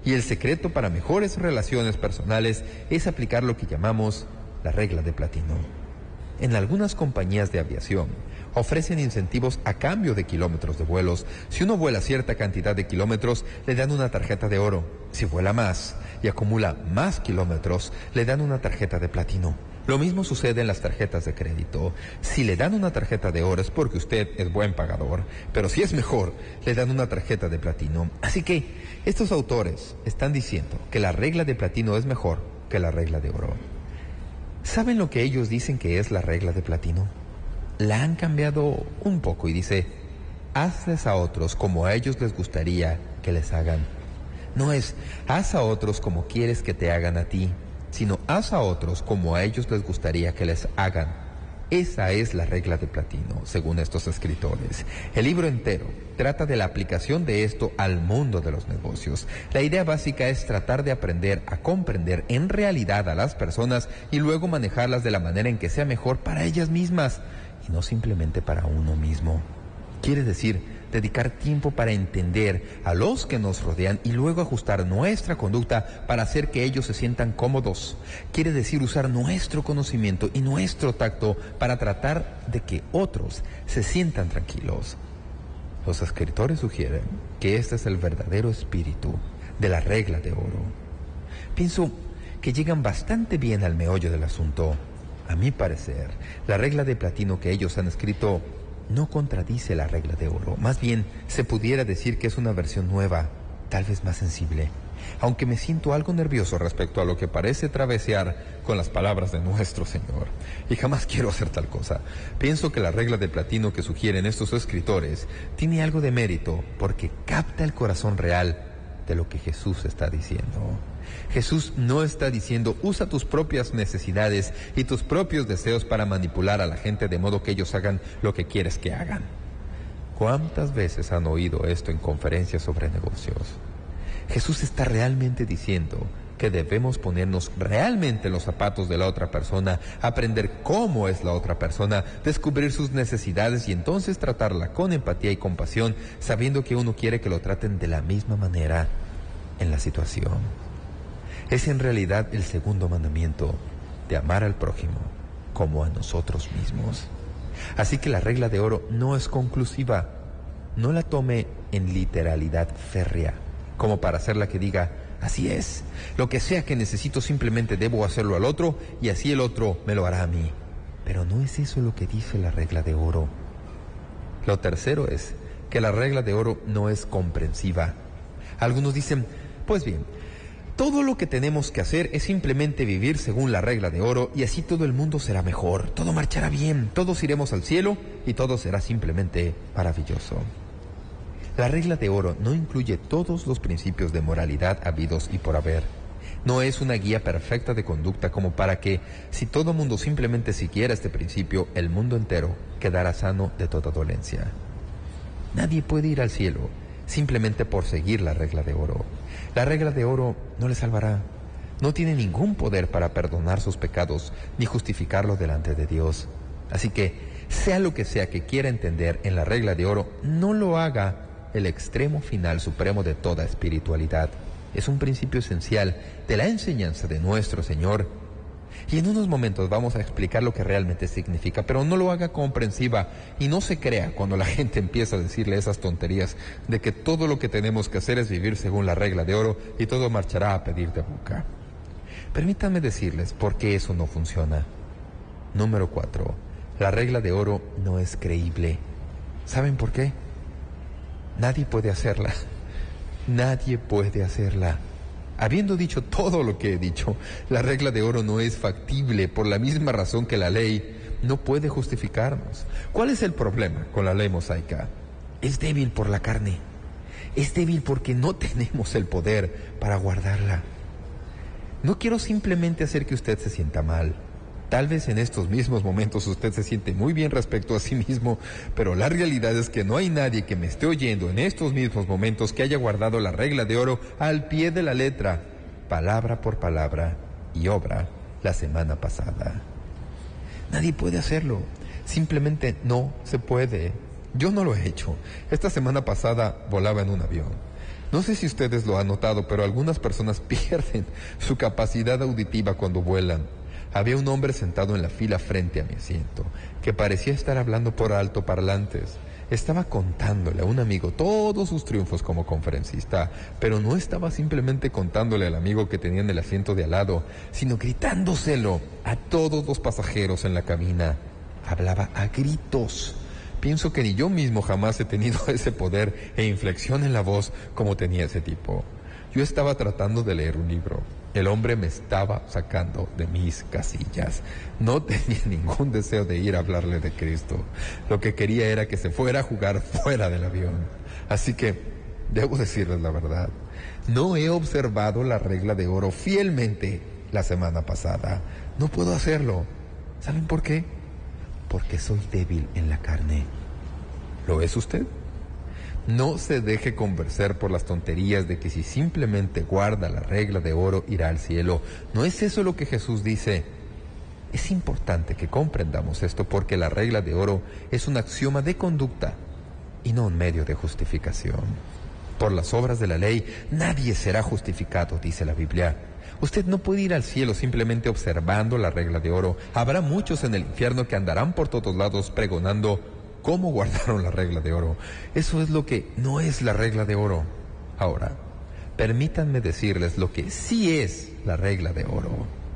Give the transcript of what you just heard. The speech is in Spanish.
Y el secreto para mejores relaciones personales es aplicar lo que llamamos la regla de platino. En algunas compañías de aviación ofrecen incentivos a cambio de kilómetros de vuelos. Si uno vuela cierta cantidad de kilómetros, le dan una tarjeta de oro. Si vuela más y acumula más kilómetros, le dan una tarjeta de platino. Lo mismo sucede en las tarjetas de crédito. Si le dan una tarjeta de oro es porque usted es buen pagador, pero si es mejor, le dan una tarjeta de platino. Así que estos autores están diciendo que la regla de platino es mejor que la regla de oro. ¿Saben lo que ellos dicen que es la regla de platino? La han cambiado un poco y dice: hazles a otros como a ellos les gustaría que les hagan. No es haz a otros como quieres que te hagan a ti, sino haz a otros como a ellos les gustaría que les hagan. Esa es la regla de platino, según estos escritores. El libro entero trata de la aplicación de esto al mundo de los negocios. La idea básica es tratar de aprender a comprender en realidad a las personas y luego manejarlas de la manera en que sea mejor para ellas mismas y no simplemente para uno mismo. Quiere decir dedicar tiempo para entender a los que nos rodean y luego ajustar nuestra conducta para hacer que ellos se sientan cómodos. Quiere decir usar nuestro conocimiento y nuestro tacto para tratar de que otros se sientan tranquilos. Los escritores sugieren que este es el verdadero espíritu de la regla de oro. Pienso que llegan bastante bien al meollo del asunto. A mi parecer, la regla de platino que ellos han escrito no contradice la regla de oro. Más bien, se pudiera decir que es una versión nueva, tal vez más sensible. Aunque me siento algo nervioso respecto a lo que parece travesear con las palabras de nuestro Señor. Y jamás quiero hacer tal cosa. Pienso que la regla de platino que sugieren estos escritores tiene algo de mérito porque capta el corazón real de lo que Jesús está diciendo. Jesús no está diciendo usa tus propias necesidades y tus propios deseos para manipular a la gente de modo que ellos hagan lo que quieres que hagan. ¿Cuántas veces han oído esto en conferencias sobre negocios? Jesús está realmente diciendo que debemos ponernos realmente en los zapatos de la otra persona, aprender cómo es la otra persona, descubrir sus necesidades y entonces tratarla con empatía y compasión, sabiendo que uno quiere que lo traten de la misma manera en la situación. Es en realidad el segundo mandamiento de amar al prójimo como a nosotros mismos. Así que la regla de oro no es conclusiva. No la tome en literalidad férrea, como para hacerla que diga, así es, lo que sea que necesito simplemente debo hacerlo al otro y así el otro me lo hará a mí. Pero no es eso lo que dice la regla de oro. Lo tercero es que la regla de oro no es comprensiva. Algunos dicen, pues bien, todo lo que tenemos que hacer es simplemente vivir según la regla de oro y así todo el mundo será mejor, todo marchará bien, todos iremos al cielo y todo será simplemente maravilloso. La regla de oro no incluye todos los principios de moralidad habidos y por haber. No es una guía perfecta de conducta como para que, si todo mundo simplemente siguiera este principio, el mundo entero quedara sano de toda dolencia. Nadie puede ir al cielo simplemente por seguir la regla de oro. La regla de oro no le salvará. No tiene ningún poder para perdonar sus pecados ni justificarlos delante de Dios. Así que, sea lo que sea que quiera entender en la regla de oro, no lo haga el extremo final supremo de toda espiritualidad. Es un principio esencial de la enseñanza de nuestro Señor. Y en unos momentos vamos a explicar lo que realmente significa, pero no lo haga comprensiva y no se crea cuando la gente empieza a decirle esas tonterías de que todo lo que tenemos que hacer es vivir según la regla de oro y todo marchará a pedir de boca. Permítanme decirles por qué eso no funciona. Número 4. La regla de oro no es creíble. ¿Saben por qué? Nadie puede hacerla. Nadie puede hacerla. Habiendo dicho todo lo que he dicho, la regla de oro no es factible por la misma razón que la ley no puede justificarnos. ¿Cuál es el problema con la ley mosaica? Es débil por la carne. Es débil porque no tenemos el poder para guardarla. No quiero simplemente hacer que usted se sienta mal. Tal vez en estos mismos momentos usted se siente muy bien respecto a sí mismo, pero la realidad es que no hay nadie que me esté oyendo en estos mismos momentos que haya guardado la regla de oro al pie de la letra, palabra por palabra y obra la semana pasada. Nadie puede hacerlo. Simplemente no se puede. Yo no lo he hecho. Esta semana pasada volaba en un avión. No sé si ustedes lo han notado, pero algunas personas pierden su capacidad auditiva cuando vuelan. Había un hombre sentado en la fila frente a mi asiento, que parecía estar hablando por altoparlantes. Estaba contándole a un amigo todos sus triunfos como conferencista, pero no estaba simplemente contándole al amigo que tenía en el asiento de al lado, sino gritándoselo a todos los pasajeros en la cabina. Hablaba a gritos. Pienso que ni yo mismo jamás he tenido ese poder e inflexión en la voz como tenía ese tipo. Yo estaba tratando de leer un libro. El hombre me estaba sacando de mis casillas. No tenía ningún deseo de ir a hablarle de Cristo. Lo que quería era que se fuera a jugar fuera del avión. Así que, debo decirles la verdad, no he observado la regla de oro fielmente la semana pasada. No puedo hacerlo. ¿Saben por qué? Porque soy débil en la carne. ¿Lo es usted? No se deje convencer por las tonterías de que si simplemente guarda la regla de oro irá al cielo. No es eso lo que Jesús dice. Es importante que comprendamos esto porque la regla de oro es un axioma de conducta y no un medio de justificación. Por las obras de la ley nadie será justificado, dice la Biblia. Usted no puede ir al cielo simplemente observando la regla de oro. Habrá muchos en el infierno que andarán por todos lados pregonando cómo guardaron la regla de oro. Eso es lo que no es la regla de oro. Ahora, permítanme decirles lo que sí es la regla de oro.